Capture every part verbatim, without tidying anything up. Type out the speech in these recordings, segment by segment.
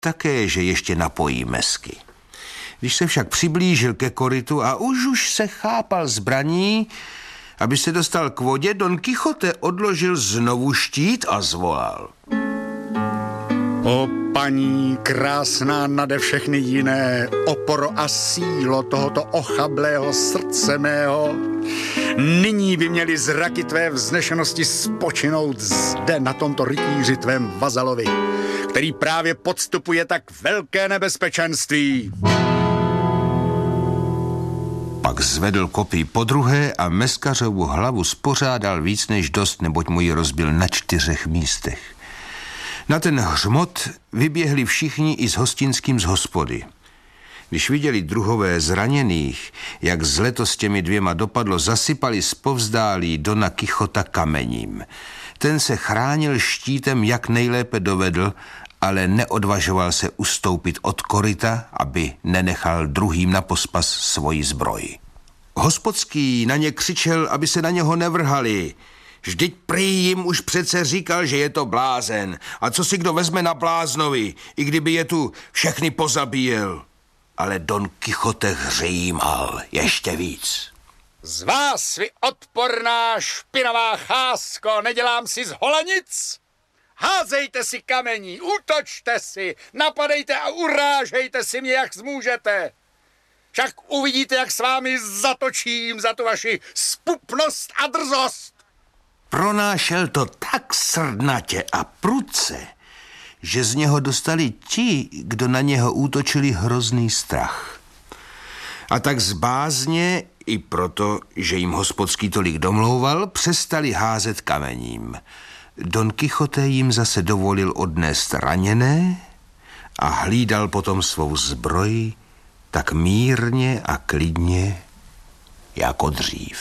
také, že ještě napojí mesky. Když se však přiblížil ke korytu a už už se chápal zbraní, aby se dostal k vodě, Don Kichote odložil znovu štít a zvolal. O paní krásná nade všechny jiné, oporo a sílo tohoto ochablého srdce mého, nyní by měly zraky tvé vznešenosti spočinout zde na tomto rytíři tvém vazalovi, který právě podstupuje tak velké nebezpečenství. Pak zvedl kopí podruhé a meskařovu hlavu spořádal víc než dost, neboť mu ji rozbil na čtyřech místech. Na ten hřmot vyběhli všichni i s hostinským z hospody. Když viděli druhové zraněných, jak zle to s těmi dvěma dopadlo, zasypali zpovzdálí Dona Kichota kamením. Ten se chránil štítem, jak nejlépe dovedl, ale neodvažoval se ustoupit od koryta, aby nenechal druhým na pospas svoji zbroji. Hospodský na ně křičel, aby se na něho nevrhali. Vždyť prý jim už přece říkal, že je to blázen. A co si kdo vezme na bláznovi, i kdyby je tu všechny pozabíjel. Ale Don Kichote hřímal ještě víc. Z vás, vy odporná špinavá chásko, nedělám si z holenic? Házejte si kamení, útočte si, napadejte a urážejte si mě, jak zmůžete. Však uvidíte, jak s vámi zatočím za tu vaši spupnost a drzost. Pronášel to tak srdnatě a prudce, že z něho dostali ti, kdo na něho útočili, hrozný strach. A tak z bázně, i proto, že jim hospodský tolik domlouval, přestali házet kamením. Don Kichote jim zase dovolil odnést raněné a hlídal potom svou zbroj tak mírně a klidně jako dřív.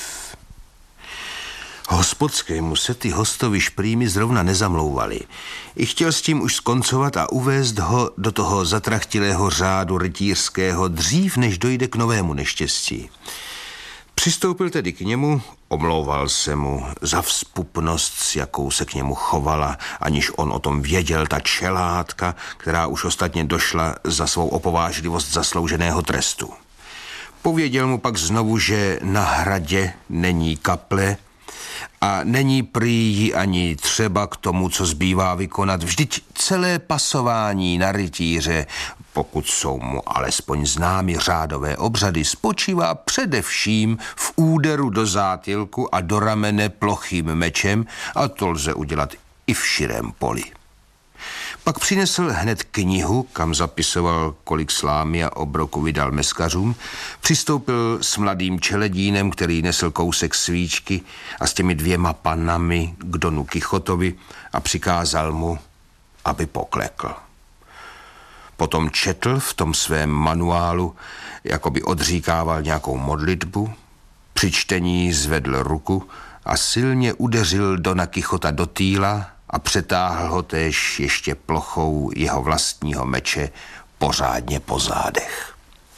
Hospodskému se ty hostovi šprýmy zrovna nezamlouvali. I chtěl s tím už skoncovat a uvést ho do toho zatrachtilého řádu rytířského dřív, než dojde k novému neštěstí. Přistoupil tedy k němu, omlouval se mu za vzpupnost, s jakou se k němu chovala, aniž on o tom věděl, ta čelátka, která už ostatně došla za svou opovážlivost zaslouženého trestu. Pověděl mu pak znovu, že na hradě není kaple a není prý jí ani třeba k tomu, co zbývá vykonat. Vždyť celé pasování na rytíře, pokud jsou mu alespoň známy řádové obřady, spočívá především v úderu do zátilku a do ramene plochým mečem, a to lze udělat i v širém poli. Pak přinesl hned knihu, kam zapisoval, kolik slámy a obroku vydal meskařům, přistoupil s mladým čeledínem, který nesl kousek svíčky, a s těmi dvěma panami k Donu Kichotovi a přikázal mu, aby poklekl. Potom četl v tom svém manuálu, jako by odříkával nějakou modlitbu, při čtení zvedl ruku a silně udeřil Dona Kichota do týla a přetáhl ho též ještě plochou jeho vlastního meče pořádně po zádech.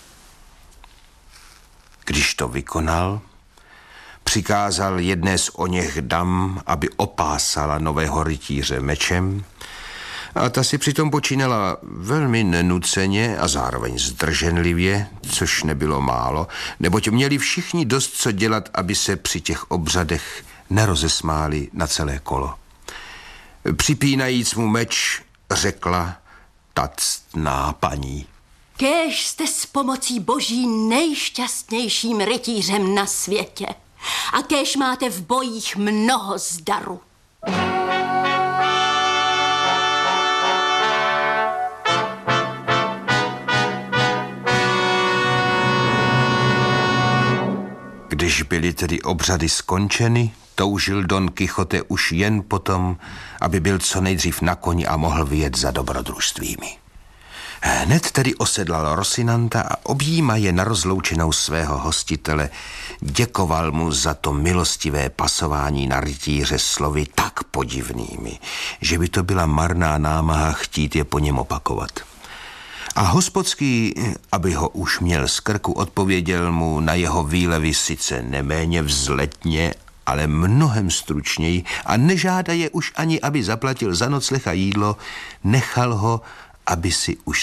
Když to vykonal, přikázal jedné z oněch dam, aby opásala nového rytíře mečem, a ta si přitom počínala velmi nenuceně a zároveň zdrženlivě, což nebylo málo, neboť měli všichni dost co dělat, aby se při těch obřadech nerozesmáli na celé kolo. Připínajíc mu meč, řekla ta ctná paní: Kéž jste s pomocí boží nejšťastnějším rytířem na světě a kéž máte v bojích mnoho zdaru. Když byly tedy obřady skončeny, toužil Don Kichote už jen potom, aby byl co nejdřív na koni a mohl vyjet za dobrodružstvími. Hned tedy osedlal Rosinanta a objímaje na rozloučenou svého hostitele děkoval mu za to milostivé pasování na rytíře slovy tak podivnými, že by to byla marná námaha chtít je po něm opakovat. A hospodský, aby ho už měl z krku, odpověděl mu na jeho výlevy sice neméně vzletně, ale mnohem stručněji, a nežádaje už ani, aby zaplatil za nocleh a jídlo, nechal ho, aby si už